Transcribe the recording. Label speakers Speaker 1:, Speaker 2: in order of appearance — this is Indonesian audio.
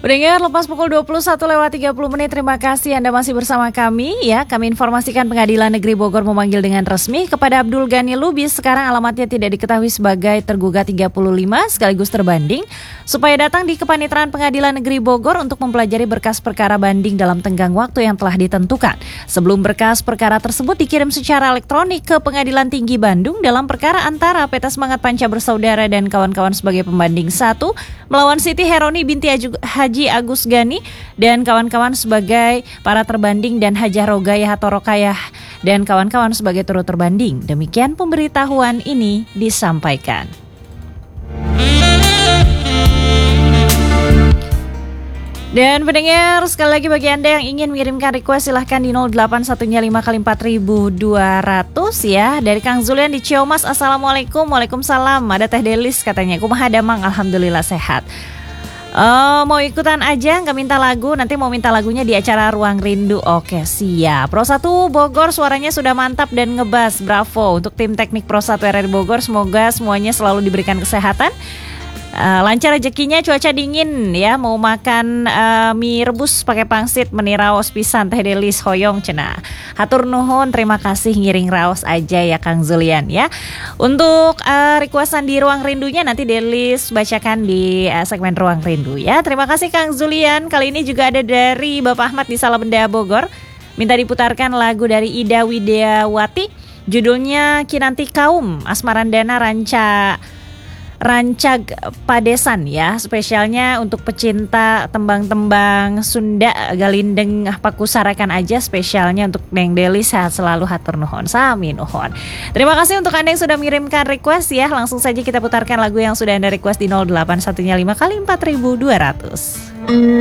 Speaker 1: Pendengar, lepas pukul 21:30, terima kasih Anda masih bersama kami ya. Kami informasikan Pengadilan Negeri Bogor memanggil dengan resmi kepada Abdul Ghani Lubis, sekarang alamatnya tidak diketahui sebagai tergugat 35 sekaligus terbanding, supaya datang di Kepaniteraan Pengadilan Negeri Bogor untuk mempelajari berkas perkara banding dalam tenggang waktu yang telah ditentukan. Sebelum berkas perkara tersebut dikirim secara elektronik ke Pengadilan Tinggi Bandung dalam perkara antara PT Semangat Panca Bersaudara dan kawan-kawan sebagai pembanding 1 melawan Siti Heroni binti Haji Agus Ghani dan kawan-kawan sebagai para terbanding dan Hajah Rogayah atau Rokayah dan kawan-kawan sebagai turut terbanding. Demikian pemberitahuan ini disampaikan. Dan pendengar, sekali lagi bagi Anda yang ingin mengirimkan request silahkan di 0815 ya. Dari Kang Zulian di Ciamas, Assalamualaikum. Waalaikumsalam. Ada Teh Delis katanya, kumaha damang, alhamdulillah sehat. Mau ikutan aja, nggak minta lagu, nanti mau minta lagunya di acara Ruang Rindu. Oke, siap. Pro 1 Bogor suaranya sudah mantap dan ngebas, bravo. Untuk tim teknik Pro 1 RRI Bogor, semoga semuanya selalu diberikan kesehatan, lancar rezekinya, cuaca dingin ya, mau makan mie rebus pakai pangsit meniraos pisan Teh Delis hoyong cenah. Hatur nuhun, terima kasih, ngiring raos aja ya Kang Zulian ya. Untuk requestan di Ruang Rindunya nanti Delis bacakan di segmen Ruang Rindu ya. Terima kasih Kang Zulian. Kali ini juga ada dari Bapak Ahmad di Salabenda Bogor, minta diputarkan lagu dari Ida Widiawati, judulnya Kinanti Kaum, Asmarandana Rancag Padesan ya, spesialnya untuk pecinta tembang-tembang Sunda Galindeng Pakusarakan aja, spesialnya untuk Neng Deli, sehat selalu, hatur nuhun, sami nuhun. Terima kasih untuk Anda yang sudah mengirimkan request ya. Langsung saja kita putarkan lagu yang sudah Anda request di 0815 kali 4200.